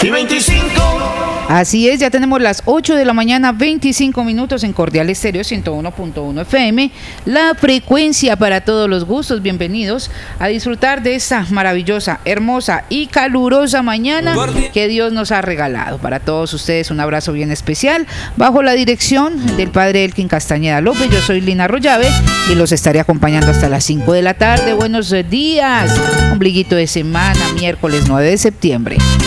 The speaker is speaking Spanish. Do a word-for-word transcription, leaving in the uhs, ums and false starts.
y veinticinco. Así es, ya tenemos las ocho de la mañana, veinticinco minutos en Cordial Estéreo ciento uno punto uno F M, la frecuencia para todos los gustos. Bienvenidos a disfrutar de esta maravillosa, hermosa y calurosa mañana que Dios nos ha regalado. Para todos ustedes un abrazo bien especial, bajo la dirección del padre Elkin Castañeda López. Yo soy Lina Rollave y los estaré acompañando hasta las cinco de la tarde. Buenos días, ombliguito de semana, miércoles nueve de septiembre.